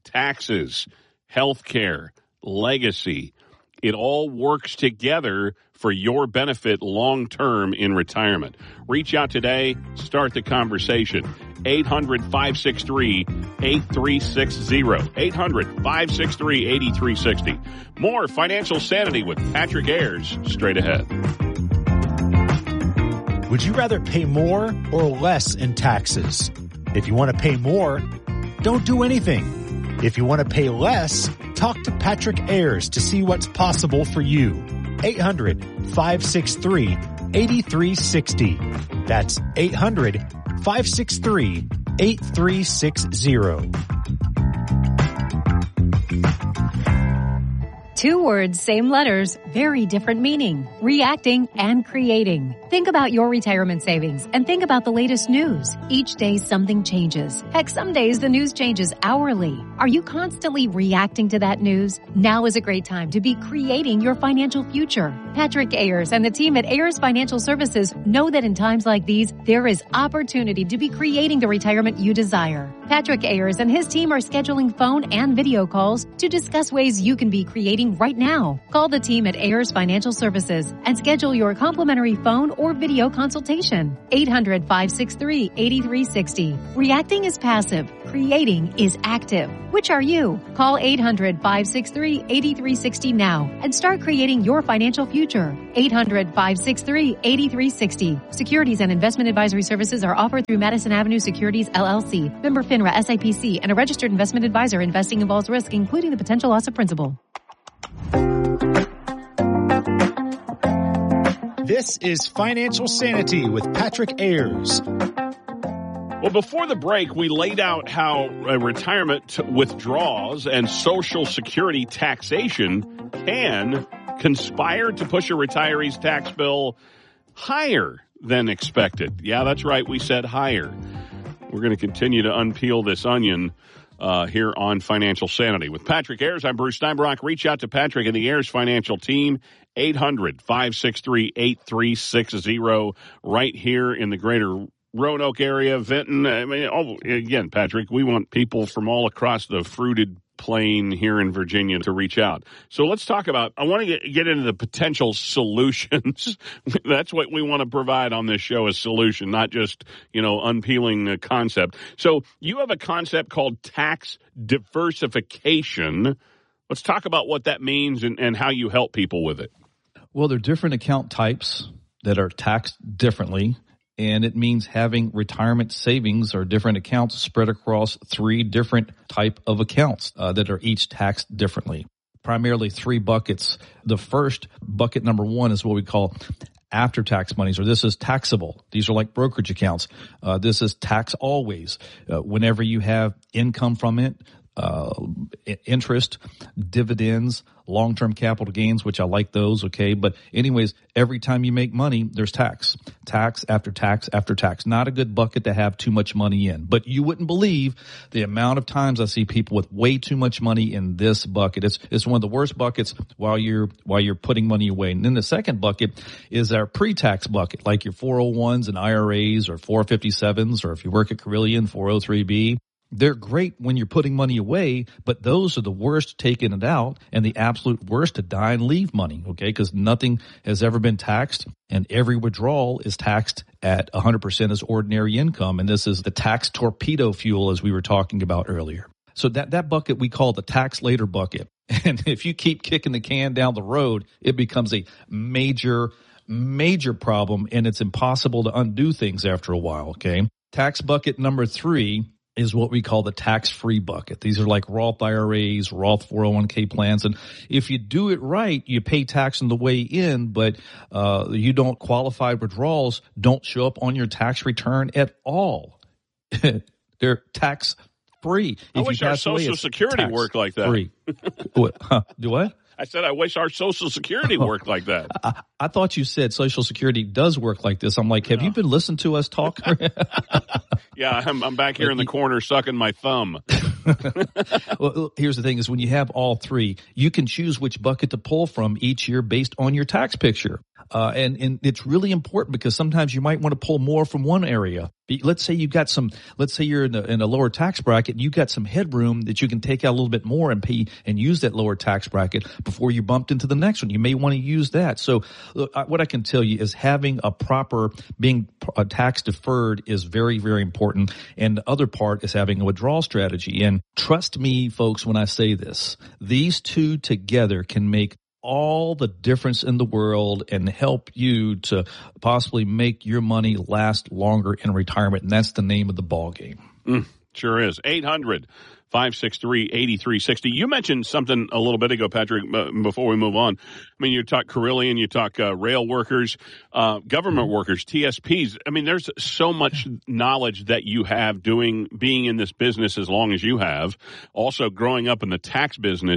taxes, health care, legacy. It all works together for your benefit long-term in retirement. Reach out today. Start the conversation. eight hundred, five six three, eight three six zero. eight hundred, five six three, eight three six zero. More Financial Sanity with Patrick Ayers straight ahead. Would you rather pay more or less in taxes? If you want to pay more, don't do anything. If you want to pay less, talk to Patrick Ayers to see what's possible for you. eight hundred, five six three, eight three six zero. That's eight hundred, five six three, eight three six zero. Two words, same letters, very different meaning. Reacting and creating. Think about your retirement savings and think about the latest news. Each day something changes. Heck, some days the news changes hourly. Are you constantly reacting to that news? Now is a great time to be creating your financial future. Patrick Ayers and the team at Ayers Financial Services know that in times like these, there is opportunity to be creating the retirement you desire. Patrick Ayers and his team are scheduling phone and video calls to discuss ways you can be creating right now. Call the team at Ayers Financial Services and schedule your complimentary phone or video consultation. eight hundred, five six three, eight three six zero. Reacting is passive. Creating is active. Which are you? Call eight hundred, five six three, eight three six zero now and start creating your financial future. eight hundred, five six three, eight three six zero. Securities and investment advisory services are offered through Madison Avenue Securities, L L C. Member FINRA S I P C and a registered investment advisor. Investing involves risk, including the potential loss of principal. This is Financial Sanity with Patrick Ayers. Well, before the break, we laid out how uh, retirement withdrawals and Social Security taxation can conspire to push a retiree's tax bill higher than expected. Yeah, that's right. We said higher. We're going to continue to unpeel this onion uh, here on Financial Sanity. With Patrick Ayers, I'm Bruce Steinbrock. Reach out to Patrick and the Ayers Financial Team, eight hundred, five six three, eight three six zero, right here in the greater Roanoke area, Vinton. I mean, oh, again, Patrick, we want people from all across the fruited plain here in Virginia to reach out. So let's talk about, I want to get, get into the potential solutions. That's what we want to provide on this show, is solution, not just, you know, unpeeling a concept. So you have a concept called tax diversification. Let's talk about what that means and, and how you help people with it. Well, there are different account types that are taxed differently. And it means having retirement savings or different accounts spread across three different type of accounts uh, that are each taxed differently. Primarily three buckets. The first bucket, number one, is what we call after-tax monies, or this is taxable. These are like brokerage accounts. Uh, this is tax always. Uh, whenever you have income from it, uh, interest, dividends, long-term capital gains, which I like those, okay? But anyways, every time you make money, there's tax. Tax after tax after tax. Not a good bucket to have too much money in. But you wouldn't believe the amount of times I see people with way too much money in this bucket. It's it's one of the worst buckets while you're while you're putting money away. And then the second bucket is our pre-tax bucket, like your four oh ones and I R As or four fifty-sevens, or if you work at Carillion, four oh three B. They're great when you're putting money away, but those are the worst taking it out and the absolute worst to die and leave money, okay? Because nothing has ever been taxed, and every withdrawal is taxed at one hundred percent as ordinary income, and this is the tax torpedo fuel, as we were talking about earlier. So that, that bucket we call the tax later bucket. And if you keep kicking the can down the road, it becomes a major, major problem, and it's impossible to undo things after a while, okay? Tax bucket number three is what we call the tax-free bucket. These are like Roth I R As, Roth four oh one k plans. And if you do it right, you pay tax on the way in, but uh you don't qualify withdrawals, don't show up on your tax return at all. They're tax-free. I If wish you our pass away, Social it's Security worked like that. Free. What? Huh? Do what? I said I wish our Social Security worked like that. I, I thought you said Social Security does work like this. I'm like, have you been listening to us talk? Yeah, I'm, I'm back here in the corner sucking my thumb. Well, here's the thing is when you have all three, you can choose which bucket to pull from each year based on your tax picture. Uh, and, and it's really important because sometimes you might want to pull more from one area. Let's say you've got some, let's say you're in a, in a lower tax bracket and you've got some headroom that you can take out a little bit more and pay and use that lower tax bracket before you bumped into the next one. You may want to use that. So look, what I can tell you is having a proper, being a tax deferred is very, very important. And the other part is having a withdrawal strategy. And trust me, folks, when I say this, these two together can make all the difference in the world and help you to possibly make your money last longer in retirement. And that's the name of the ball game. Mm, sure is. eight hundred, five six three, eight three six zero. You mentioned something a little bit ago, Patrick, uh, before we move on. I mean, you talk Carillion, you talk uh, rail workers, uh, government workers, T S Ps. I mean, there's so much knowledge that you have doing, being in this business as long as you have, also growing up in the tax business.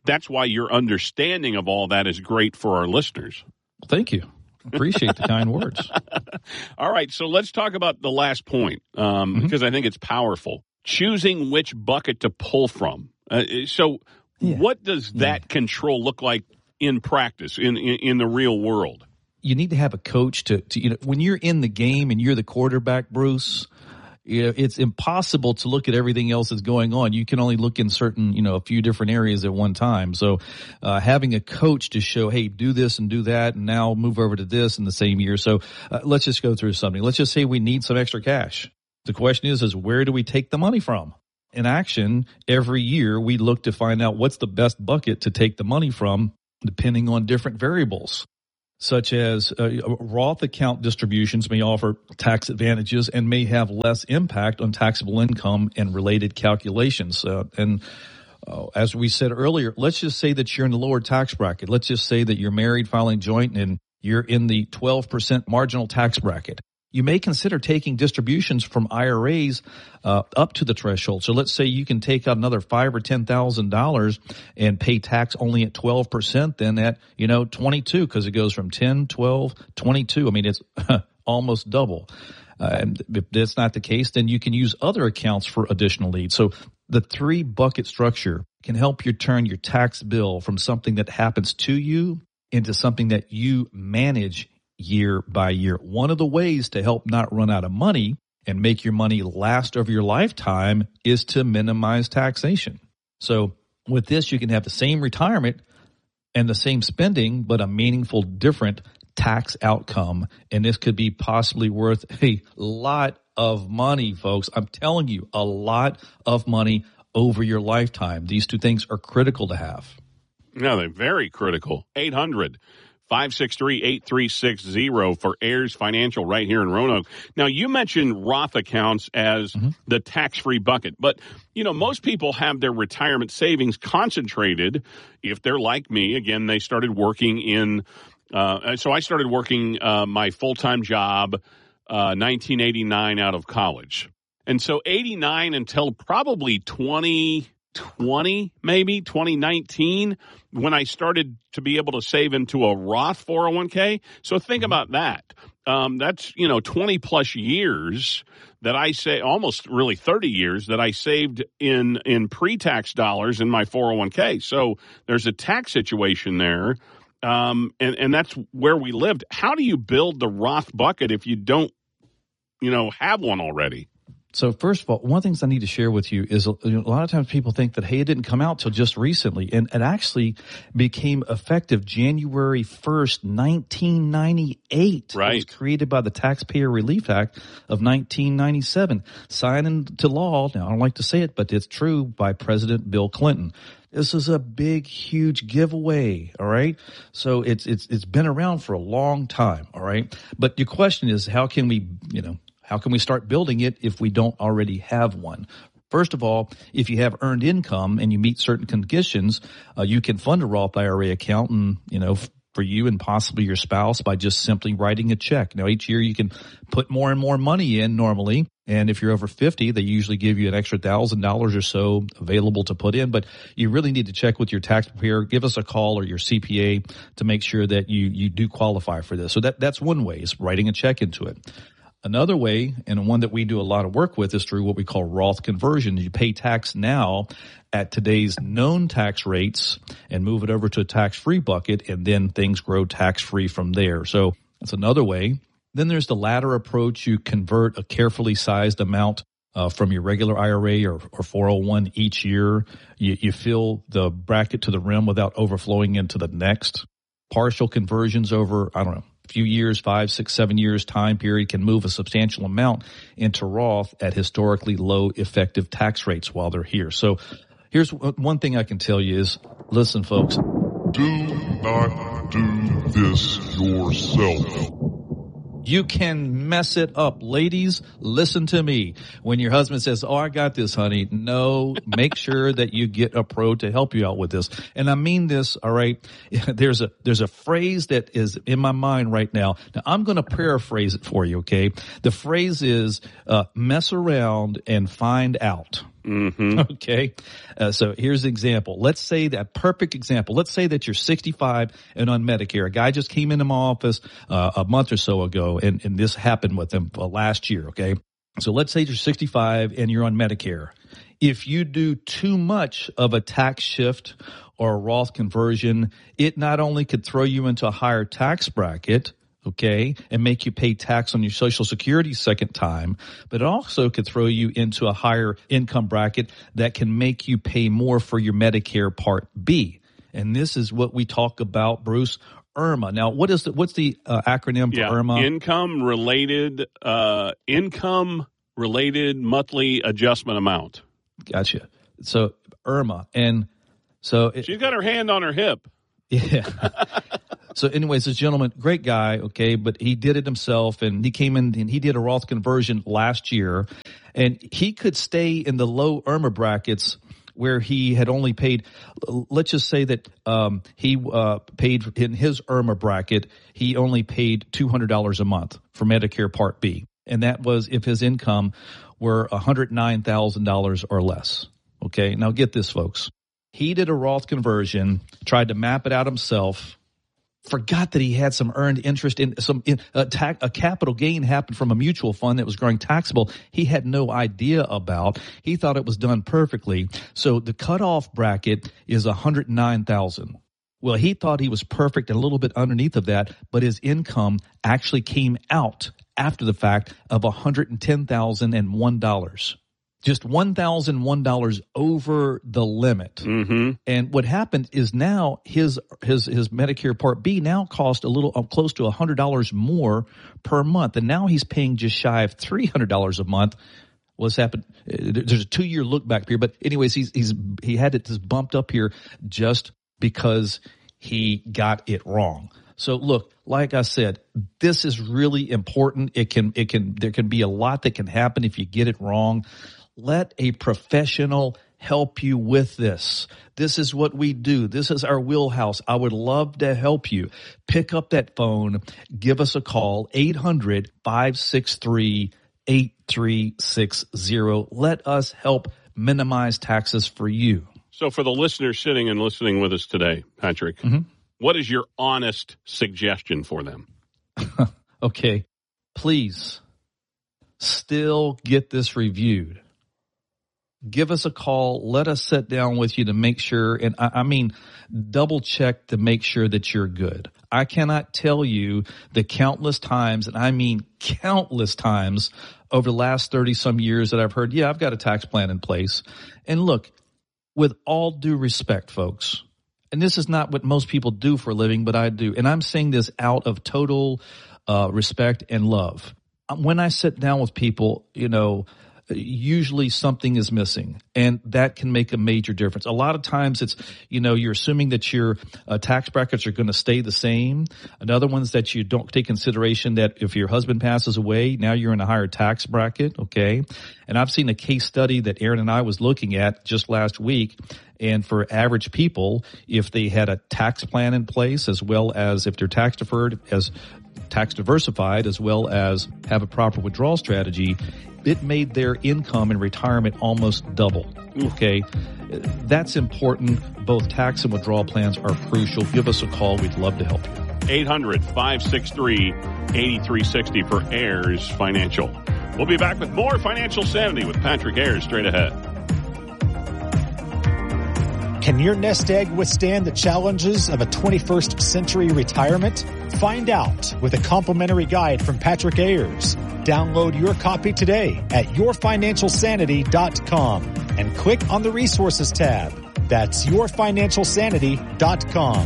that's why your understanding of all that is great for our listeners. Thank you. Appreciate the kind words. All right, so let's talk about the last point, um, mm-hmm. because I think it's powerful. Choosing which bucket to pull from. Uh, so yeah. what does that yeah. control look like in practice, in, in, in the real world? You need to have a coach to, to, you know, when you're in the game and you're the quarterback, Bruce, you know, it's impossible to look at everything else that's going on. You can only look in certain, you know, a few different areas at one time. So, uh, having a coach to show, hey, do this and do that, and now move over to this in the same year. So, uh, let's just go through something. Let's just say we need some extra cash. The question is, is where do we take the money from? In Action, every year we look to find out what's the best bucket to take the money from, depending on different variables, such as uh, Roth account distributions may offer tax advantages and may have less impact on taxable income and related calculations. Uh, and uh, as we said earlier, let's just say that you're in the lower tax bracket. Let's just say that you're married, filing joint, and you're in the twelve percent marginal tax bracket. You may consider taking distributions from I R As uh, up to the threshold. So let's say you can take out another five or ten thousand dollars and pay tax only at twelve percent, then at you know twenty two, because it goes from ten, twelve, twenty two. I mean, it's almost double. Uh, and if that's not the case, then you can use other accounts for additional needs. So the three bucket structure can help you turn your tax bill from something that happens to you into something that you manage year by year. One of the ways to help not run out of money and make your money last over your lifetime is to minimize taxation. So with this, you can have the same retirement and the same spending, but a meaningful, different tax outcome. And this could be possibly worth a lot of money, folks. I'm telling you, a lot of money over your lifetime. These two things are critical to have. No, they're very critical. eight hundred five six three, eight three six zero for Ayers Financial right here in Roanoke. Now, you mentioned Roth accounts as mm-hmm. the tax-free bucket, but, you know, most people have their retirement savings concentrated. If they're like me, again, they started working in, uh, so I started working uh, my full-time job uh, nineteen eighty-nine out of college. And so eighty-nine until probably twenty twenty, maybe twenty nineteen, when I started to be able to save into a Roth four oh one k. So think about that. Um, that's, you know, twenty plus years that I say, almost really thirty years that I saved in, in pre-tax dollars in my four oh one k. So there's a tax situation there. Um, and, and that's where we lived. How do you build the Roth bucket if you don't, you know, have one already? So first of all, one of the things I need to share with you is, you know, a lot of times people think that, hey, it didn't come out till just recently. And it actually became effective January first, nineteen ninety-eight. Right. It was created by the Taxpayer Relief Act of nineteen ninety-seven, signed into law. Now, I don't like to say it, but it's true, by President Bill Clinton. This is a big, huge giveaway, all right? So it's it's it's been around for a long time, all right? But your question is, how can we, you know, how can we start building it if we don't already have one? First of all, if you have earned income and you meet certain conditions, uh, you can fund a Roth I R A account, and, you know, f- for you and possibly your spouse by just simply writing a check. Now, each year you can put more and more money in normally. And if you're over fifty, they usually give you an extra one thousand dollars or so available to put in. But you really need to check with your tax preparer. Give us a call or your C P A to make sure that you, you do qualify for this. So that, that's one way, is writing a check into it. Another way, and one that we do a lot of work with, is through what we call Roth conversion. You pay tax now at today's known tax rates and move it over to a tax-free bucket, and then things grow tax-free from there. So that's another way. Then there's the latter approach. You convert a carefully sized amount uh, from your regular I R A or, or four oh one each year. You, you fill the bracket to the rim without overflowing into the next. Partial conversions over, I don't know, few years, five, six, seven years time period, can move a substantial amount into Roth at historically low effective tax rates while they're here. So here's one thing I can tell you is, listen, folks. Do not do this yourself. You can mess it up. Ladies, listen to me. When your husband says, oh, I got this, honey, no, make sure that you get a pro to help you out with this. And I mean this, all right? There's a, there's a phrase that is in my mind right now. Now, I'm going to paraphrase it for you, okay? The phrase is, uh, mess around and find out. Mm-hmm. Okay. Uh, so here's an example. Let's say that perfect example. Let's say that you're sixty-five and on Medicare. A guy just came into my office uh, a month or so ago, and, and this happened with him uh, last year. Okay. So let's say you're sixty-five and you're on Medicare. If you do too much of a tax shift or a Roth conversion, it not only could throw you into a higher tax bracket, okay, and make you pay tax on your Social Security second time, but it also could throw you into a higher income bracket that can make you pay more for your Medicare Part B. And this is what we talk about, Bruce, IRMAA. Now, what is the, what's the uh, acronym for yeah, IRMAA? Income related, uh, income related monthly adjustment amount. Gotcha. So IRMAA. And so it, she's got her hand on her hip. Yeah. So anyways, this gentleman, great guy, okay, but he did it himself, and he came in and he did a Roth conversion last year, and he could stay in the low IRMAA brackets where he had only paid, let's just say that um, he uh, paid in his IRMAA bracket, he only paid two hundred dollars a month for Medicare Part B, and that was if his income were one hundred nine thousand dollars or less. Okay, now get this, folks. He did a Roth conversion, tried to map it out himself, forgot that he had some earned interest in some in, a, ta- a capital gain happened from a mutual fund that was growing taxable. He had no idea about. He thought it was done perfectly. So the cutoff bracket is one hundred nine thousand dollars. Well, he thought he was perfect and a little bit underneath of that, but his income actually came out after the fact of one hundred ten thousand one dollars. Just one thousand one dollars over the limit. Mm-hmm. And what happened is now his his his Medicare Part B now cost a little uh, close to one hundred dollars more per month. And now he's paying just shy of three hundred dollars a month. What's happened? There's a two-year look back period. But anyways, he's he's he had it just bumped up here just because he got it wrong. So look, like I said, this is really important. It can it can there can be a lot that can happen if you get it wrong. Let a professional help you with this. This is what we do. This is our wheelhouse. I would love to help you. Pick up that phone. Give us a call, eight hundred, five six three, eight three six zero. Let us help minimize taxes for you. So for the listeners sitting and listening with us today, Patrick, mm-hmm. what is your honest suggestion for them? Okay. Please still get this reviewed. Give us a call. Let us sit down with you to make sure, and I, I mean, double check to make sure that you're good. I cannot tell you the countless times, and I mean countless times over the last thirty some years that I've heard, yeah, I've got a tax plan in place. And look, with all due respect, folks, and this is not what most people do for a living, but I do. And I'm saying this out of total uh, respect and love. When I sit down with people, you know, usually something is missing, and that can make a major difference. A lot of times it's, you know, you're assuming that your uh, tax brackets are going to stay the same. Another one is that you don't take consideration that if your husband passes away, now you're in a higher tax bracket, okay? And I've seen a case study that Aaron and I was looking at just last week, and for average people, if they had a tax plan in place as well as if they're tax deferred, as tax diversified, as well as have a proper withdrawal strategy, it made their income in retirement almost double. Okay. That's important. Both tax and withdrawal plans are crucial. Give us a call. We'd love to help you. eight hundred, five six three, eight three six zero for Ayers Financial. We'll be back with more Financial Sanity with Patrick Ayers straight ahead. Can your nest egg withstand the challenges of a twenty-first century retirement? Find out with a complimentary guide from Patrick Ayers. Download your copy today at your financial sanity dot com and click on the resources tab. That's your financial sanity dot com.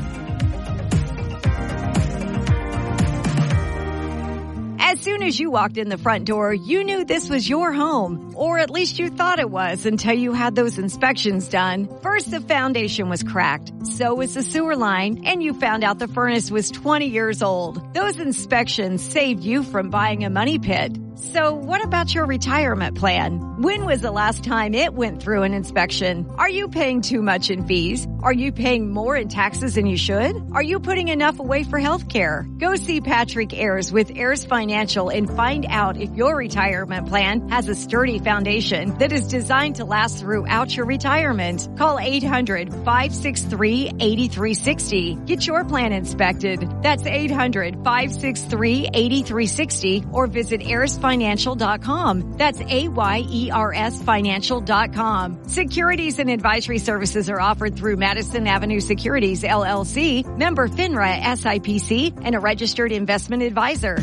As soon as you walked in the front door, you knew this was your home, or at least you thought it was until you had those inspections done. First, the foundation was cracked, so was the sewer line, and you found out the furnace was twenty years old. Those inspections saved you from buying a money pit. So what about your retirement plan? When was the last time it went through an inspection? Are you paying too much in fees? Are you paying more in taxes than you should? Are you putting enough away for health care? Go see Patrick Ayers with Ayers Financial and find out if your retirement plan has a sturdy foundation that is designed to last throughout your retirement. Call eight hundred, five six three, eight three six zero. Get your plan inspected. That's eight hundred, five six three, eight three six zero or visit ayers financial dot com. That's A Y E R S financial dot com. Securities and advisory services are offered through Madison Avenue Securities, L L C, member FINRA S I P C, and a registered investment advisor.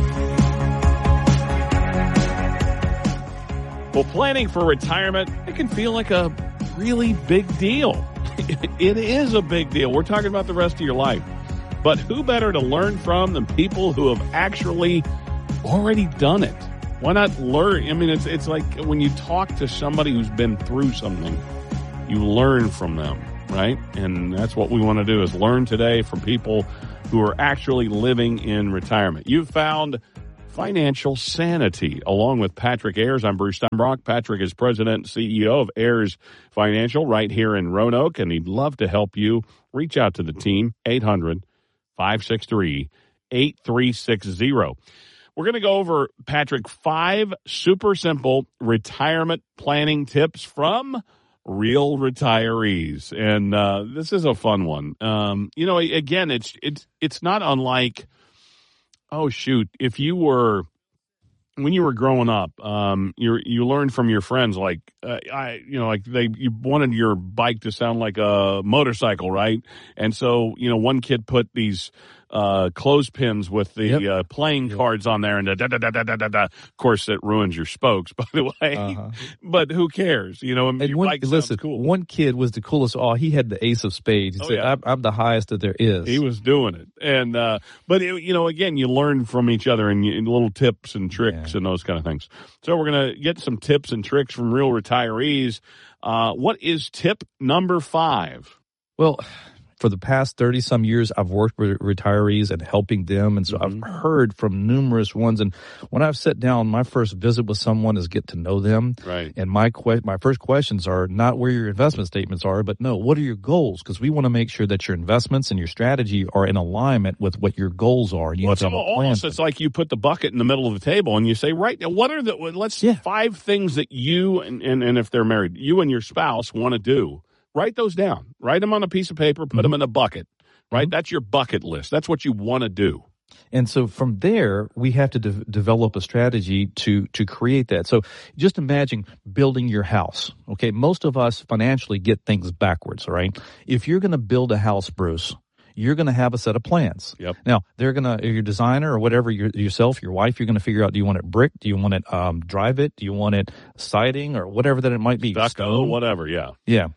Well, planning for retirement, it can feel like a really big deal. It is a big deal. We're talking about the rest of your life. But who better to learn from than people who have actually already done it? Why not learn? I mean, it's it's like when you talk to somebody who's been through something, you learn from them, right? And that's what we want to do, is learn today from people who are actually living in retirement. You've found Financial Sanity along with Patrick Ayers. I'm Bruce Steinbrock. Patrick is president and C E O of Ayers Financial right here in Roanoke, and he'd love to help you. Reach out to the team, eight hundred, five six three, eight three six zero. We're going to go over, Patrick, five super simple retirement planning tips from real retirees. And uh, this is a fun one. Um, you know, again, it's it's it's not unlike, oh, shoot, if you were, when you were growing up, um, you you learned from your friends, like, uh, I, you know, like they, you wanted your bike to sound like a motorcycle, right? And so, you know, one kid put these uh, clothespins with the yep. uh, playing yep. cards on there, and da, da, da, da, da, da, da. Of course, it ruins your spokes, by the way. Uh-huh. But who cares? You know, and your one, bike listen, sounds cool. One kid was the coolest. Oh, he had the ace of spades. He oh, said, yeah. I'm, I'm the highest that there is. He was doing it. And, uh, but, it, you know, again, you learn from each other and, you, and little tips and tricks yeah. and those kind of things. So we're going to get some tips and tricks from real retirees. Uh, what is tip number five? Well, for the past thirty some years, I've worked with retirees and helping them. And so mm-hmm. I've heard from numerous ones. And when I've sat down, my first visit with someone is get to know them. Right. And my que- my first questions are not where your investment statements are, but no, what are your goals? Because we want to make sure that your investments and your strategy are in alignment with what your goals are. You well, have to have a plan. Almost, it's like you put the bucket in the middle of the table and you say, right now, what are the, let's, yeah. five things that you, and, and, and if they're married, you and your spouse want to do. Write those down. Write them on a piece of paper. Put mm-hmm. them in a bucket. Right? Mm-hmm. That's your bucket list. That's what you want to do. And so from there, we have to de- develop a strategy to to create that. So just imagine building your house. Okay, most of us financially get things backwards. All right. If you're going to build a house, Bruce, you're going to have a set of plans. Yep. Now, they're going to, your designer or whatever, your, yourself, your wife, you're going to figure out, do you want it brick? Do you want it um, drive it? Do you want it siding or whatever that it might be? Stucco, whatever. Yeah. Yeah.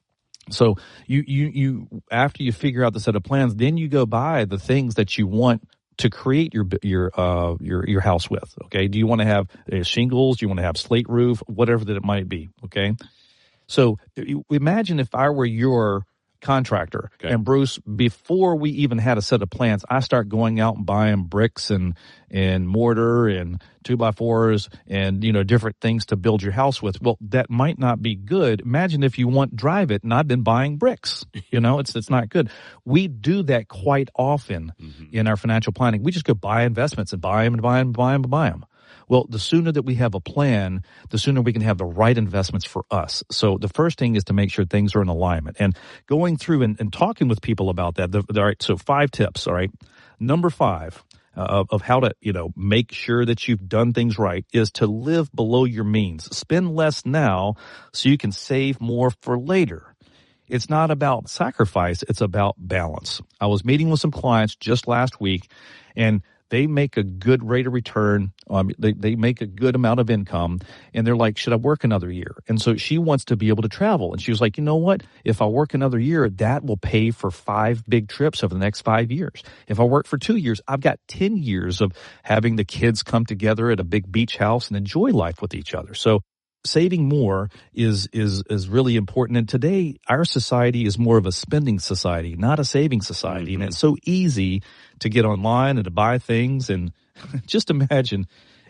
So you, you, you, after you figure out the set of plans, then you go buy the things that you want to create your, your, uh, your, your house with. Okay. Do you want to have uh, shingles? Do you want to have slate roof? Whatever that it might be. Okay. So imagine if I were your contractor okay. and Bruce, before we even had a set of plans, I start going out and buying bricks and, and mortar and two by fours and, you know, different things to build your house with. Well, that might not be good. Imagine if you want drive it and I've been buying bricks, you know, it's, it's not good. We do that quite often mm-hmm. in our financial planning. We just go buy investments and buy them and buy them and buy them and buy them. Well, the sooner that we have a plan, the sooner we can have the right investments for us. So the first thing is to make sure things are in alignment. And going through and, and talking with people about that, the, the, all right, so five tips, all right. Number five uh, of, of how to, you know, make sure that you've done things right is to live below your means. Spend less now so you can save more for later. It's not about sacrifice. It's about balance. I was meeting with some clients just last week, and they make a good rate of return. Um, they, they make a good amount of income, and they're like, should I work another year? And so she wants to be able to travel. And she was like, you know what? If I work another year, that will pay for five big trips over the next five years. If I work for two years, I've got ten years of having the kids come together at a big beach house and enjoy life with each other. So saving more is is is really important. And today, our society is more of a spending society, not a saving society. Mm-hmm. And it's so easy to get online and to buy things. And just imagine if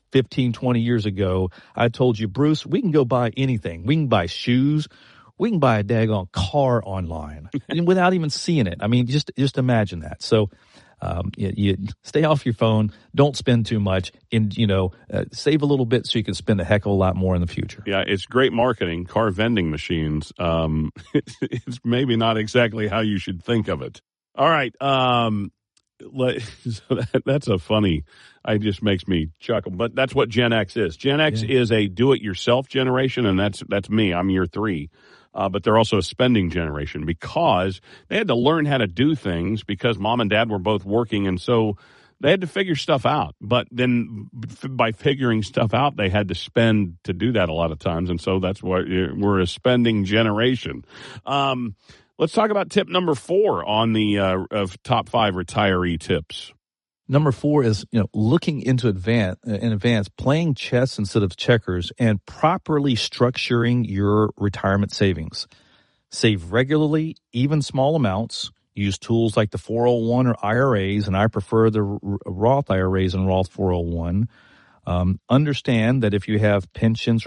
fifteen, twenty years ago, I told you, Bruce, we can go buy anything. We can buy shoes. We can buy a daggone car online without even seeing it. I mean, just just imagine that. So um, you, you stay off your phone. Don't spend too much. And, you know, uh, save a little bit so you can spend a heck of a lot more in the future. Yeah, it's great marketing. Car vending machines. Um, it's maybe not exactly how you should think of it. All right. Um, let, so that, that's a funny, it just makes me chuckle. But that's what Gen X is. Gen X yeah. is a do-it-yourself generation, and that's that's me. I'm year three. Uh, but they're also a spending generation because they had to learn how to do things because mom and dad were both working. And so they had to figure stuff out. But then f- by figuring stuff out, they had to spend to do that a lot of times. And so that's why we're a spending generation. Um, let's talk about tip number four on the uh, of top five retiree tips. Number four is, you know, looking into advance, in advance, playing chess instead of checkers, and properly structuring your retirement savings. Save regularly, even small amounts. Use tools like the four oh one or I R As, and I prefer the Roth I R As and Roth four oh one. Um, understand that if you have pensions